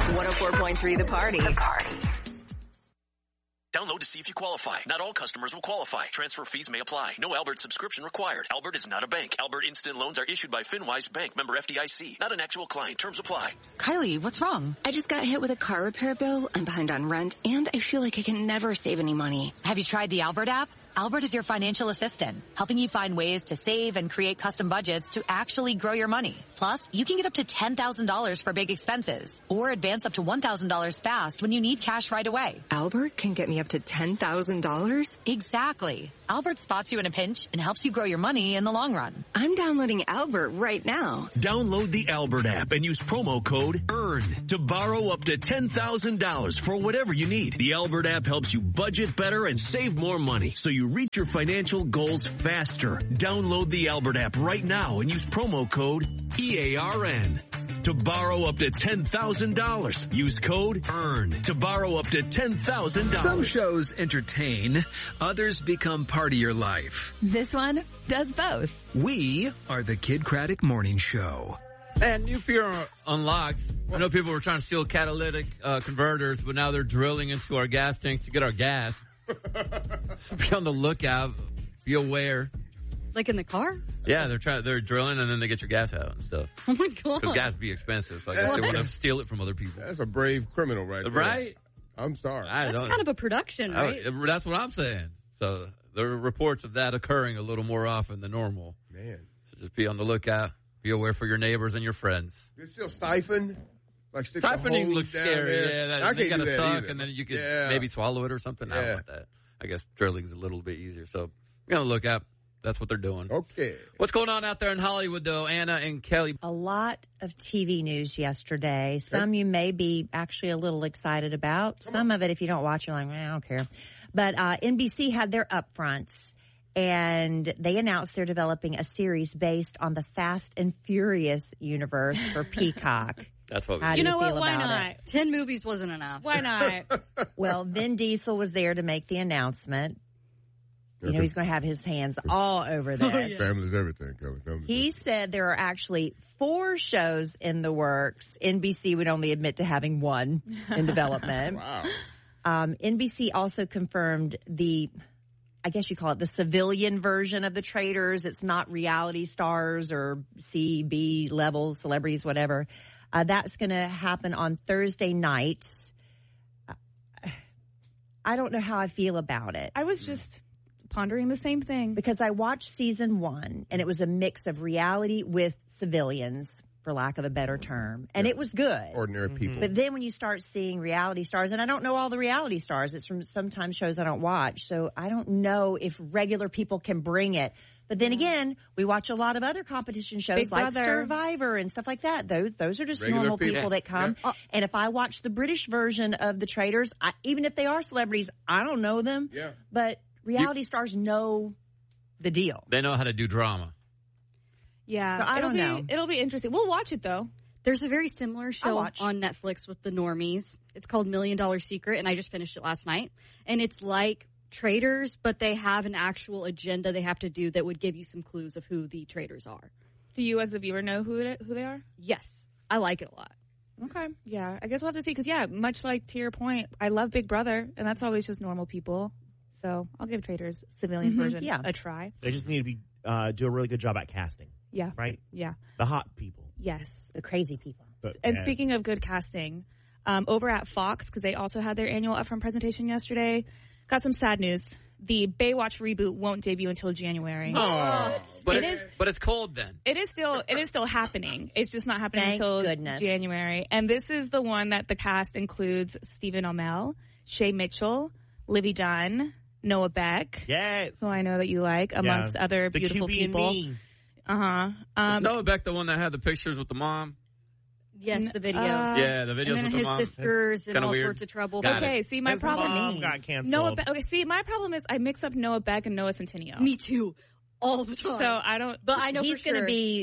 104.3 The Party. Download to see if you qualify. Not all customers will qualify. Transfer fees may apply. No Albert subscription required. Albert is not a bank. Albert Instant Loans are issued by FinWise Bank, member FDIC. Not an actual client. Terms apply. Kylie, what's wrong? I just got hit with a car repair bill. I'm behind on rent, and I feel like I can never save any money. Have you tried the Albert app? Albert is your financial assistant, helping you find ways to save and create custom budgets to actually grow your money. Plus, you can get up to $10,000 for big expenses or advance up to $1,000 fast when you need cash right away. Albert can get me up to $10,000? Exactly. Albert spots you in a pinch and helps you grow your money in the long run. I'm downloading Albert right now. Download the Albert app and use promo code EARN to borrow up to $10,000 for whatever you need. The Albert app helps you budget better and save more money so you reach your financial goals faster. Download the Albert app right now and use promo code EARN to borrow up to $10,000. Use code EARN to borrow up to $10,000. Some shows entertain, others become part of your life. This one does both. We are the Kid Craddock Morning Show. And New Fear Unlocked. I know people were trying to steal catalytic converters, but now they're drilling into our gas tanks to get our gas. Be on the lookout. Be aware. Like in the car? Yeah, they're drilling and then they get your gas out and stuff. Oh my God. Because gas be expensive. I guess they want to steal it from other people. That's a brave criminal right there. Right? I'm sorry. That's kind of a production, right? That's what I'm saying. So there are reports of that occurring a little more often than normal. Man. So just be on the lookout. Be aware for your neighbors and your friends. It's still siphon? Like stick Siphoning looks down scary. there. Yeah, I they can't got do to that suck either. and then you could maybe swallow it or something. I don't want that. I guess drilling's a little bit easier. So be on the lookout. That's what they're doing. Okay. What's going on out there in Hollywood, though, Anna and Kelly? A lot of TV news yesterday. Some you may be actually a little excited about. Some of it, if you don't watch, you're like, I don't care. But NBC had their upfronts, and they announced they're developing a series based on the Fast and Furious universe for Peacock. That's what How do you know what? Why not? 10 movies wasn't enough. Why not? Well, Vin Diesel was there to make the announcement. You know, he's going to have his hands all over this. Family's everything, Kelly. He said there are actually 4 shows in the works. NBC would only admit to having 1 in development. Wow. NBC also confirmed I guess you call it the civilian version of the Traitors. It's not reality stars or C, B level celebrities, whatever. That's going to happen on Thursday nights. I don't know how I feel about it. I was just pondering the same thing. Because I watched season 1, and it was a mix of reality with civilians, for lack of a better term. And it was good. Ordinary people. But then when you start seeing reality stars, and I don't know all the reality stars. It's from sometimes shows I don't watch. So I don't know if regular people can bring it. But then again, we watch a lot of other competition shows Big like Brother. Survivor and stuff like that. Those are just Regular normal people that come. Yeah. And if I watch the British version of the Traitors, even if they are celebrities, I don't know them. Yeah. But reality stars know the deal. They know how to do drama. Yeah. So I don't know. It'll be interesting. We'll watch it, though. There's a very similar show watch. on Netflix with the normies. It's called $1 Million Secret, and I just finished it last night. And it's like Traitors, but they have an actual agenda they have to do that would give you some clues of who the traitors are. Do you, as the viewer, know who they are? Yes. I like it a lot. Okay. Yeah. I guess we'll have to see. Because, yeah, much like to your point, I love Big Brother, and that's always just normal people. So I'll give Traitors civilian version a try. They just need to do a really good job at casting. Yeah. Right? Yeah. The hot people. Yes. The crazy people. And speaking of good casting, over at Fox, because they also had their annual upfront presentation yesterday, got some sad news. The Baywatch reboot won't debut until January. Oh, but it's cold then. It is still happening. It's just not happening Thank until goodness. January. And this is the one that the cast includes Stephen Amell, Shay Mitchell, Livy Dunn, Noah Beck. Yes. Who I know that you like, amongst other beautiful people. Noah Beck, the one that had the pictures with the mom? Yes, the videos. Yeah, the videos and then with the his mom. sisters and all weird. sorts of trouble. Got Okay, it. see, my problem mom got canceled. Noah Beck. Okay, see, my problem is I mix up Noah Beck and Noah Centineo. Me too. all the time. So I don't. But I know he's for sure. going to be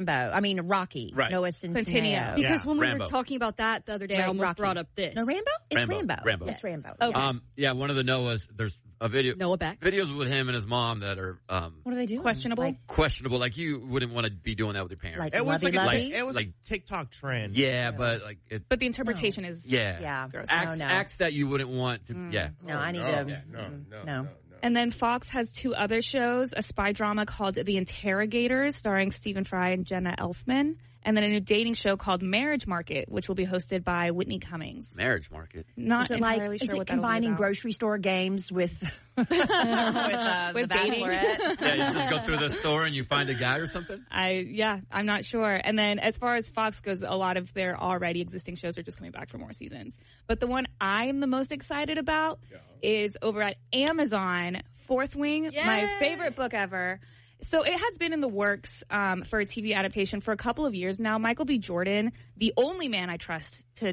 Rocky. Right. Noah Centineo. Centineo. Because when we Rambo. were talking about that the other day, I Right, almost Rocky. brought up this. No, Rambo? It's Rambo. Rambo. Yes. It's Rambo. Okay. Yeah, one of the Noahs. There's a video. Noah Beck. Videos with him and his mom that are What do they do? Questionable. Like, questionable. Like you wouldn't want to be doing that with your parents. Like It was like lovey-lovey? it was Like- a TikTok trend. yeah, but like it. But the interpretation is Yeah. gross. Acts, No. acts that you wouldn't want to. Yeah. No, I need no. to. Yeah, no. And then Fox has 2 other shows, a spy drama called The Interrogators, starring Stephen Fry and Jenna Elfman, and then a new dating show called Marriage Market, which will be hosted by Whitney Cummings. Marriage market. Not Is it entirely like, sure is what it that'll be combining about. grocery store games with With the dating. Bachelorette? Yeah, you just go through the store and you find a guy or something. I'm not sure. And then as far as Fox goes, a lot of their already existing shows are just coming back for more seasons. But the one I'm the most excited about is over at Amazon, Fourth Wing, my favorite book ever. So it has been in the works for a TV adaptation for a couple of years now. Michael B. Jordan, the only man I trust to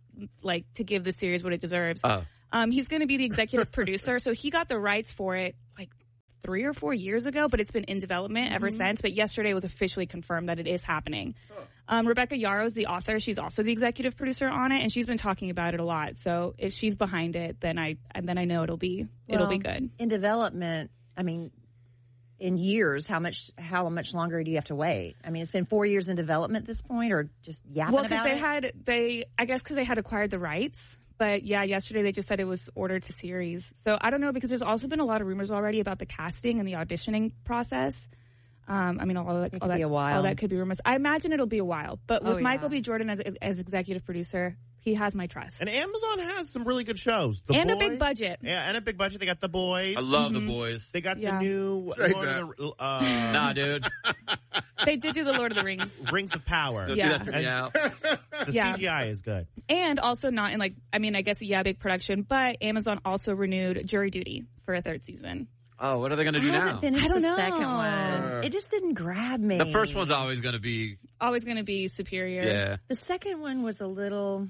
give the series what it deserves. He's going to be the executive producer. So he got the rights for it like 3 or 4 years ago, but it's been in development ever since. But yesterday was officially confirmed that it is happening. Rebecca Yarros, the author, she's also the executive producer on it, and she's been talking about it a lot. So if she's behind it, then I know it'll be good. In development, I mean, in years, how much longer do you have to wait? I mean, it's been 4 years in development at this point, or just yapping Well, about because they had acquired the rights. But yeah, yesterday they just said it was ordered to series. So I don't know, because there's also been a lot of rumors already about the casting and the auditioning process. I mean, all that could be rumors. I imagine it'll be a while. But with Michael B. Jordan as executive producer, he has my trust. And Amazon has some really good shows. The And a Boys. big budget. Yeah, and a big budget. They got The Boys. I love the boys. They got Yeah. the new Say Lord of the, Nah, dude. They did do the Lord of the Rings. Rings of Power. Don't Yeah. do that to me now. The Yeah. CGI is good. And also not in I guess, big production, but Amazon also renewed Jury Duty for a 3rd season. Oh, what are they going to I do haven't now? finished I don't the know. second one. It just didn't grab me. The first one's always going to be, Always going to be superior. yeah, The second one was a little,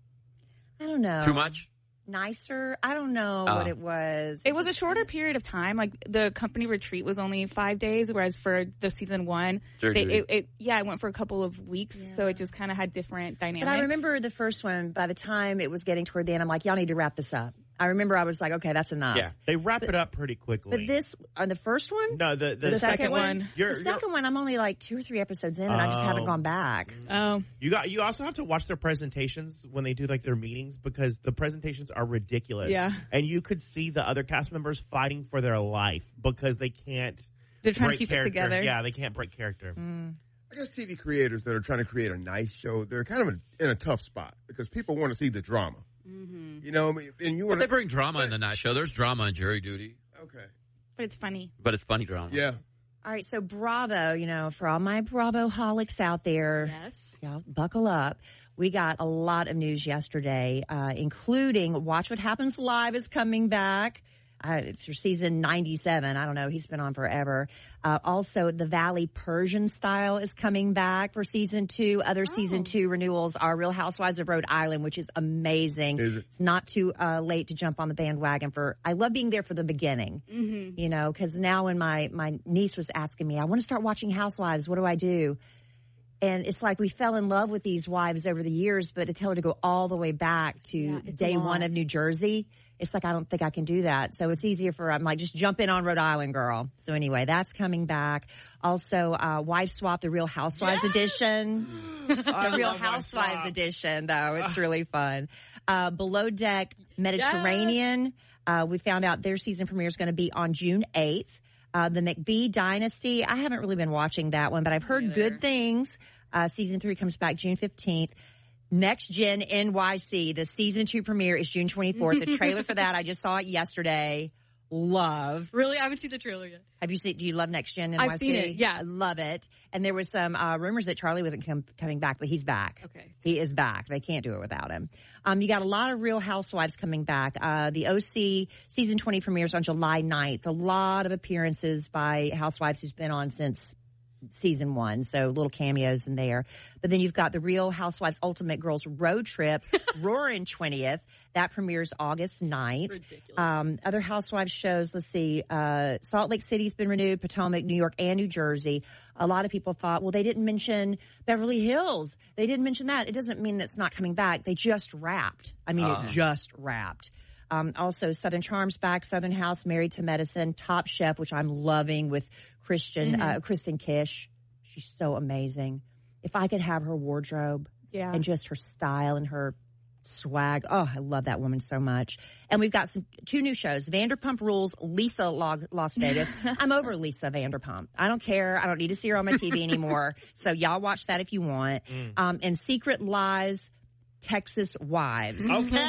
I don't know. too much. Nicer. I don't know what it was. It was a shorter period of time. Like the company retreat was only 5 days, whereas for the season 1, it went for a couple of weeks. Yeah. So it just kind of had different dynamics. But I remember the first one, by the time it was getting toward the end, I'm like, y'all need to wrap this up. I remember I was like, okay, that's enough. Yeah, they wrap it up pretty quickly. But this, on the first one? No, the second one. The second one, I'm only like 2 or 3 episodes in, and I just haven't gone back. Oh. You also have to watch their presentations when they do like their meetings, because the presentations are ridiculous. Yeah. And you could see the other cast members fighting for their life because they can't. They're trying to break keep character. it together. Yeah, they can't break character. I guess TV creators that are trying to create a nice show, they're kind of in a tough spot because people want to see the drama. Mm-hmm. You know, I mean, and you But want they bring drama in the night show. There's drama in Jury Duty, okay, But it's funny. but it's funny drama. yeah. All right, so Bravo, for all my Bravo-holics out there, Yes. y'all buckle up. We got a lot of news yesterday, including Watch What Happens Live is coming back. For season 97. I don't know. He's been on forever. Also, The Valley Persian Style is coming back for season 2. Other season 2 renewals are Real Housewives of Rhode Island, which is amazing. Is it? It's not too late to jump on the bandwagon I love being there for the beginning, because now when my niece was asking me, I want to start watching Housewives. What do I do? And it's like we fell in love with these wives over the years, but to tell her to go all the way back to it's day a lot. 1 of New Jersey, it's like I don't think I can do that. So it's easier I'm like, just jump in on Rhode Island, girl. So anyway, that's coming back. Also, Wife Swap, the Real Housewives edition. The Real Housewives edition, though. It's really fun. Below Deck Mediterranean. We found out their season premiere is going to be on June 8th. The McBee Dynasty. I haven't really been watching that one, but I've heard good things. Season 3 comes back June 15th. Next Gen NYC. The season 2 premiere is June 24th. The trailer for that, I just saw it yesterday. Love. Really? I haven't seen the trailer yet. Have you seen, do you love Next Gen NYC? I've seen it, yeah. I love it. And there was some rumors that Charlie wasn't coming back, but he's back. Okay. He is back. They can't do it without him. You got a lot of Real Housewives coming back. The OC season 20 premieres on July 9th. A lot of appearances by housewives who's been on since season 1, so little cameos in there. But then you've got the Real Housewives Ultimate Girls Road Trip, Roaring 20th. That premieres August 9th. Other Housewives shows, let's see, Salt Lake City's been renewed, Potomac, New York, and New Jersey. A lot of people thought, well, they didn't mention Beverly Hills. They didn't mention that. It doesn't mean that's not coming back. They just wrapped. I mean, it just wrapped. Also, Southern Charm's back, Southern House, Married to Medicine, Top Chef, which I'm loving with Kristen Kish. She's so amazing. If I could have her wardrobe and just her style and her swag. Oh, I love that woman so much. And we've got 2 new shows. Vanderpump Rules, Lisa Las Vegas. I'm over Lisa Vanderpump. I don't care. I don't need to see her on my TV anymore. So y'all watch that if you want. And Secret Lives, Texas Wives. Okay.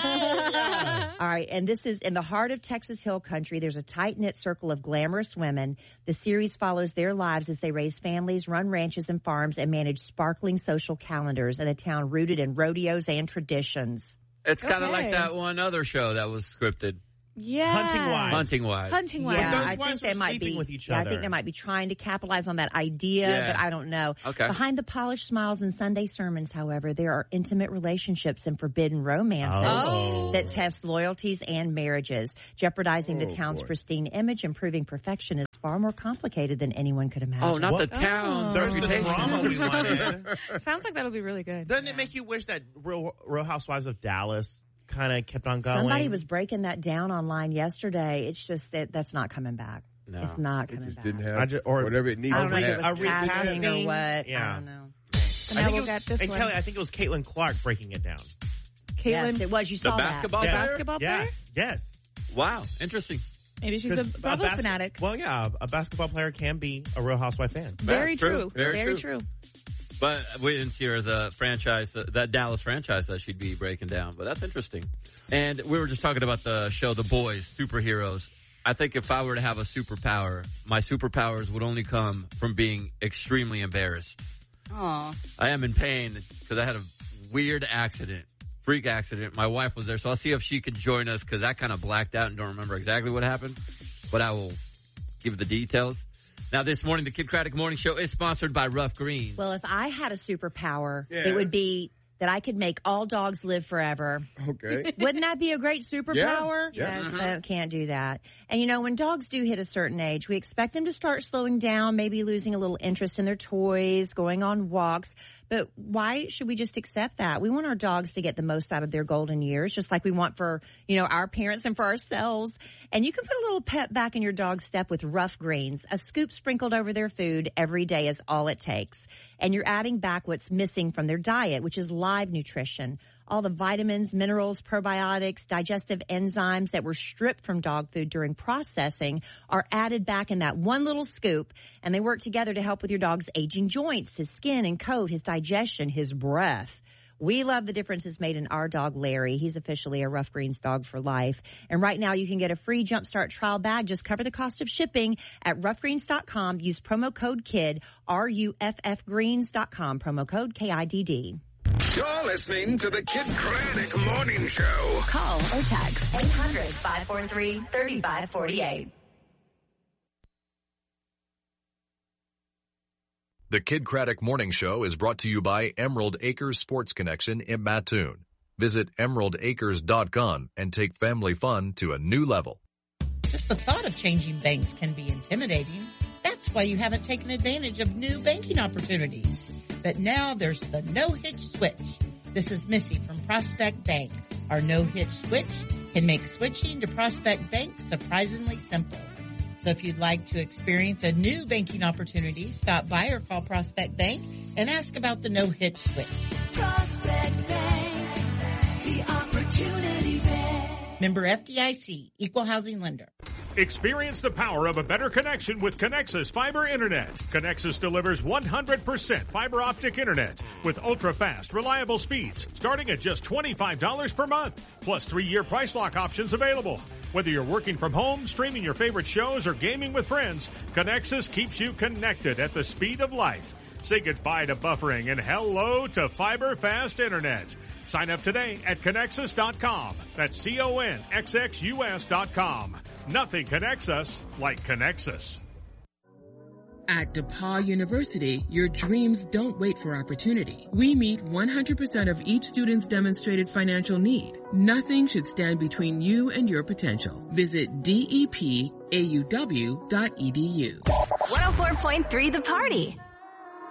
All right. And this is in the heart of Texas Hill Country. There's a tight-knit circle of glamorous women. The series follows their lives as they raise families, run ranches and farms, and manage sparkling social calendars in a town rooted in rodeos and traditions. It's kind of like that one other show that was scripted. Yeah. Hunting Wives. Yeah, I think they might be with each I other. think they might be trying to capitalize on that idea, but I don't know. Okay. Behind the polished smiles and Sunday sermons, however, there are intimate relationships and forbidden romances that test loyalties and marriages, jeopardizing the town's pristine image and proving perfection is far more complicated than anyone could imagine. Oh, not the town. There's the drama we wanted. Sounds like that'll be really good. Doesn't it make you wish that Real Housewives of Dallas kind of kept on going? Somebody was breaking that down online yesterday. It's just that's not coming back. No. It's not coming It just back. didn't have whatever it needed I don't know to if it have. was casting or what. Yeah. I don't know. So now we'll get this and one. Kelly, I think it was Caitlin Clark breaking it down. Yes, it was. You saw basketball that. player? Basketball player? Yes. Wow, interesting. Maybe she's a Bravo fanatic. Well, yeah, a basketball player can be a Real Housewife fan. Very true. true. Very true. But we didn't see her as a franchise, that Dallas franchise that she'd be breaking down. But that's interesting. And we were just talking about the show, The Boys, superheroes. I think if I were to have a superpower, my superpowers would only come from being extremely embarrassed. Aw. I am in pain because I had a weird accident, freak accident. My wife was there, so I'll see if she could join us because I kind of blacked out and don't remember exactly what happened. But I will give the details. Now, this morning, the Kid Craddock Morning Show is sponsored by Rough Greens. Well, if I had a superpower, it would be that I could make all dogs live forever. Okay. Wouldn't that be a great superpower? Yeah. Yes. Can't do that. And, you know, when dogs do hit a certain age, we expect them to start slowing down, maybe losing a little interest in their toys, going on walks. But why should we just accept that? We want our dogs to get the most out of their golden years, just like we want for, you know, our parents and for ourselves. And you can put a little pep back in your dog's step with Rough Greens. A scoop sprinkled over their food every day is all it takes. And you're adding back what's missing from their diet, which is live nutrition. All the vitamins, minerals, probiotics, digestive enzymes that were stripped from dog food during processing are added back in that one little scoop, and they work together to help with your dog's aging joints, his skin and coat, his digestion, his breath. We love the differences made in our dog, Larry. He's officially a Rough Greens dog for life. And right now you can get a free Jumpstart trial bag. Just cover the cost of shipping at roughgreens.com. Use promo code KID, RUFFgreens.com, promo code KIDD. You're listening to the Kid Craddock Morning Show. Call or text 800-543-3548. The Kid Craddock Morning Show is brought to you by Emerald Acres Sports Connection in Mattoon. Visit emeraldacres.com and take family fun to a new level. Just the thought of changing banks can be intimidating. That's why you haven't taken advantage of new banking opportunities. But now there's the no-hitch switch. This is Missy from Prospect Bank. Our no-hitch switch can make switching to Prospect Bank surprisingly simple. So if you'd like to experience a new banking opportunity, stop by or call Prospect Bank and ask about the no-hitch switch. Prospect Bank, the opportunity bank. Member FDIC, Equal Housing Lender. Experience the power of a better connection with Connexus Fiber Internet. Connexus delivers 100% fiber optic internet with ultra-fast, reliable speeds starting at just $25 per month, plus 3-year price lock options available. Whether you're working from home, streaming your favorite shows, or gaming with friends, Connexus keeps you connected at the speed of life. Say goodbye to buffering and hello to fiber fast internet. Sign up today at Connexus.com. That's CONXXUS.com. Nothing connects us like Connexus. At DePaul University, your dreams don't wait for opportunity. We meet 100% of each student's demonstrated financial need. Nothing should stand between you and your potential. Visit DEPAUW.edu. 104.3 The Party.